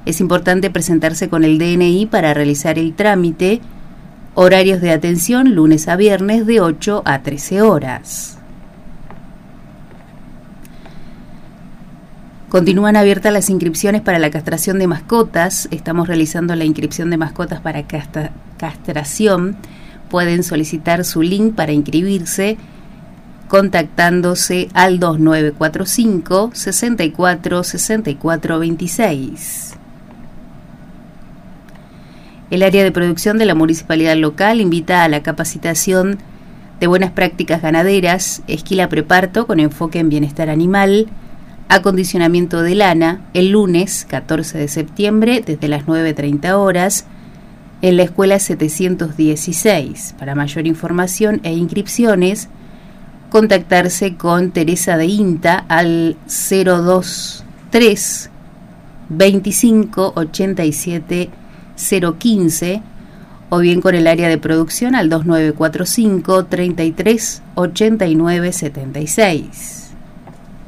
Es importante presentarse con el DNI para realizar el trámite. Horarios de atención lunes a viernes de 8 a 13 horas. Continúan abiertas las inscripciones para la castración de mascotas. Estamos realizando la inscripción de mascotas para castración. Pueden solicitar su link para inscribirse contactándose al 2945 64 64 26. El área de producción de la municipalidad local invita a la capacitación de buenas prácticas ganaderas, esquila preparto con enfoque en bienestar animal, acondicionamiento de lana, el lunes 14 de septiembre desde las 9:30 horas en la escuela 716. Para mayor información e inscripciones, contactarse con Teresa de INTA al 023 25 87 015 o bien con el área de producción al 2945 33 89 76.